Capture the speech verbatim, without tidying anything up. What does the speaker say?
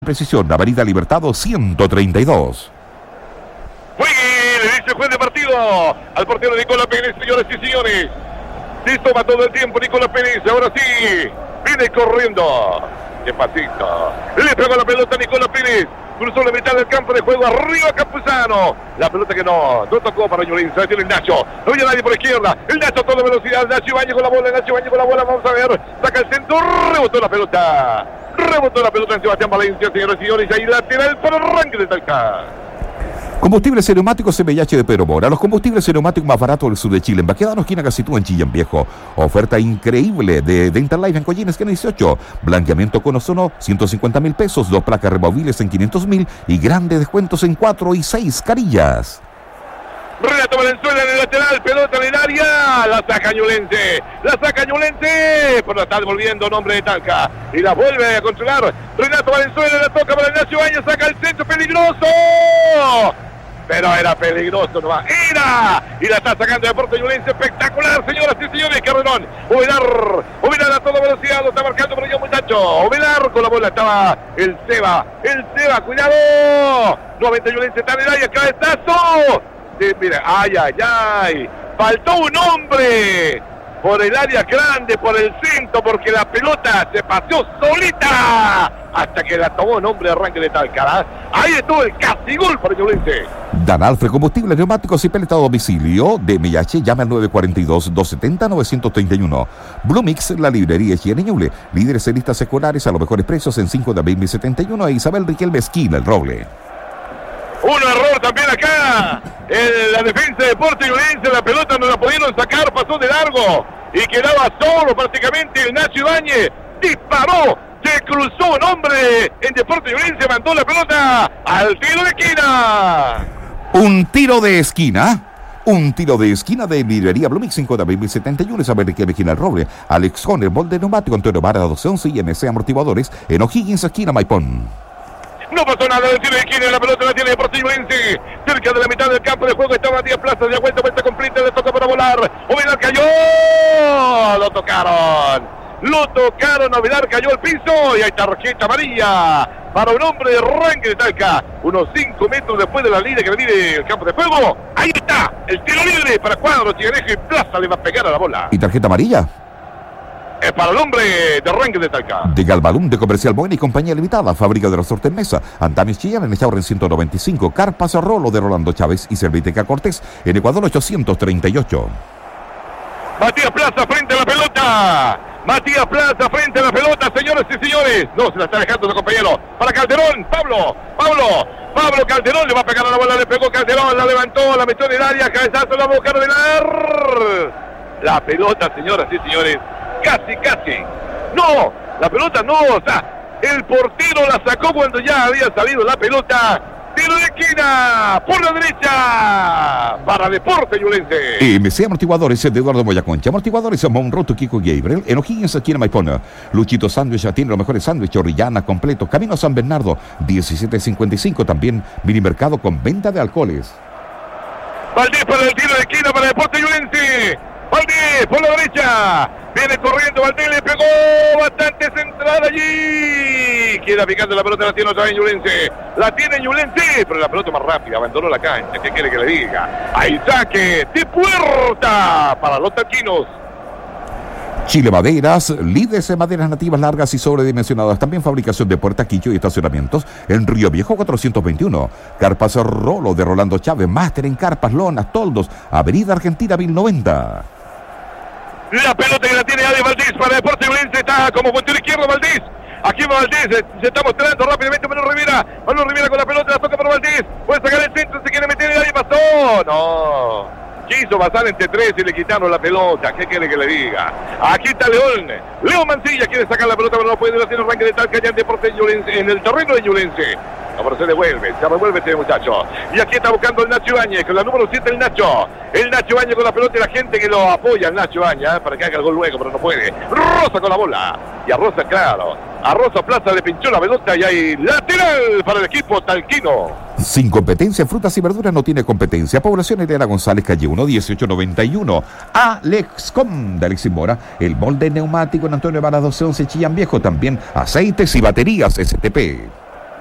Precisión, Avenida Libertado ciento treinta y dos. Juegue, le dice juez de partido al portero Nicolás Pérez, señores y señores. Sí, toma todo el tiempo Nicolás Pérez, ahora sí, viene corriendo. Qué pasito. Le pegó la pelota a Nicolás Pérez. Cruzó la mitad del campo de juego, arriba Campuzano. La pelota que no, no tocó para Ñublense, la tiene el Nacho. No había nadie por izquierda. El Nacho a toda velocidad. Nacho Ibañez con la bola, Nacho Ibañez con la bola. Vamos a ver. Saca el centro, rebotó la pelota. Rebotó la pelota en Sebastián Valencia, señores y señores. Ahí lateral para el arranque de Talca. Combustibles neumáticos C B H de Pedro Mora. Los combustibles neumáticos más baratos del sur de Chile. En Baquedano, esquina Casitúa, en Chillán Viejo. Oferta increíble de Dental Life en Collín, esquina dieciocho. Blanqueamiento con ozono, ciento cincuenta mil pesos. Dos placas removibles en quinientos mil. Y grandes descuentos en cuatro y seis carillas. Renato Valenzuela en el lateral, pelota en el área, la saca Ñublense, la saca Ñublense, pero la está devolviendo nombre de Talca, y la vuelve a controlar, Renato Valenzuela, la toca para Ignacio Ibañez, saca el centro, peligroso, pero era peligroso nomás, era, y la está sacando de Deportes Ñublense, espectacular, señoras y señores, carrerón, Ovelar, Ovelar a toda velocidad, lo está marcando por allá muchacho, Ovelar con la bola, estaba el Seba, el Seba, cuidado, nuevamente Ñublense está en el área, cabezazo, sí, mira, ay, ay, ay, faltó un hombre por el área grande, por el centro, porque la pelota se paseó solita hasta que la tomó un hombre de arranque de Talca. Ahí estuvo el casi gol para Ñublense. Dan Alfred Combustibles, Neumáticos y Peleta a Domicilio de M H, llama al nueve cuatro dos, dos siete cero, nueve tres uno. Blue Mix, la librería Higiene Ñuble, líderes en listas escolares a los mejores precios en cinco de abril mil setenta y uno, e Isabel Riquelme Esquina, el Roble. Un error también acá en la defensa de Deportes Ñublense, la pelota no la pudieron sacar, pasó de largo y quedaba solo prácticamente el Nacho Ibañez, disparó, se cruzó un hombre en Deportes Ñublense, mandó la pelota al tiro de esquina. Un tiro de esquina. Un tiro de esquina de librería Blumix, cinco de abril mil setenta y uno, Isabel Riquelme Esquina, el Roble, Alex Conner, Molde Neumático, Antonio Vara, doce once y M C Amortiguadores en O'Higgins, esquina Maipón. No pasó nada del tiro de esquina, la pelota la tiene Deportes Ñublense. Cerca de la mitad del campo de juego está Matías Plaza, de vuelta, vuelta completa, le toca para volar. Ovelar cayó, lo tocaron, lo tocaron, Ovelar cayó al piso y hay tarjeta amarilla para un hombre de arranque de Talca. Unos cinco metros después de la línea que divide el campo de juego. Ahí está, el tiro libre para Cuadro, Chigarejo y Plaza le va a pegar a la bola. ¿Y tarjeta amarilla? Es para el hombre de arranque de Talca. De Galbalum, de Comercial Buena y Compañía Limitada, fábrica de resortes Mesa, Antamis Chillán en Echaurren ciento noventa y cinco, Carpas Rolo de Rolando Chávez y Serviteca Cortés en Ecuador ochocientos treinta y ocho. Matías Plaza frente a la pelota. Matías Plaza frente a la pelota, señores y señores. No, se la está dejando su compañero. Para Calderón, Pablo, Pablo, Pablo Calderón le va a pegar a la bola, le pegó Calderón, la levantó, la metió en el área, cabezazo, la va a buscar de la... La pelota, señoras y señores. Casi, casi. No, la pelota no, o sea, el portero la sacó cuando ya había salido la pelota. Tiro de esquina, por la derecha, para Deportes Ñublense. M C Amortiguadores de Eduardo Moyaconcha, Amortiguadores Monroe, Kiko Gabriel, en O'Higgins, aquí en Maipona. Luchito Sándwich ya tiene los mejores sándwiches, Orellana, completo, Camino a San Bernardo, diecisiete cincuenta y cinco, también minimercado con venta de alcoholes. Valdés para el tiro de esquina para Deportes Ñublense. Valdés por la derecha, viene corriendo Valdés, le pegó bastante central allí, queda picando la pelota, la tiene otra vez Ñublense, la tiene Ñublense, pero la pelota más rápida, abandonó la cancha, ¿qué quiere que le diga? Hay saque de puerta para los tachinos. Chile Maderas, líderes en maderas nativas largas y sobredimensionadas. También fabricación de puertas, quincho y estacionamientos en Río Viejo cuatrocientos veintiuno. Carpas Rolo de Rolando Chávez, máster en carpas, lonas, toldos, Avenida Argentina mil noventa. La pelota que la tiene Adi Valdés para Deportes Ñublense, está como puntero izquierdo Valdés. Aquí va Valdés, se, se está mostrando rápidamente Manuel Rivera. Manuel Rivera con la pelota, la toca para Valdés. Puede sacar el centro, se quiere meter en el área, pasó. No. Quiso pasar entre tres y le quitaron la pelota. ¿Qué quiere que le diga? Aquí está León. León Mancilla quiere sacar la pelota, pero no puede. La tiene arranque de Talca ya en Deportes Ñublense, en el terreno de Ñublense. Ahora se devuelve, se revuelve este muchacho. Y aquí está buscando el Nacho Ibañez, con la número siete el Nacho. El Nacho Ibañez con la pelota y la gente que lo apoya, el Nacho Ibañez, ¿eh? Para que haga el gol luego, pero no puede. Rosa con la bola. Y a Rosa, claro. A Rosa Plaza le pinchó la pelota y hay lateral para el equipo talquino. Sin competencia, frutas y verduras no tiene competencia. Población Elena González, calle uno, dieciocho noventa y uno. Alexcom de Alexis Mora. El molde neumático en Antonio Vara doce once Chillán Viejo. También aceites y baterías S T P.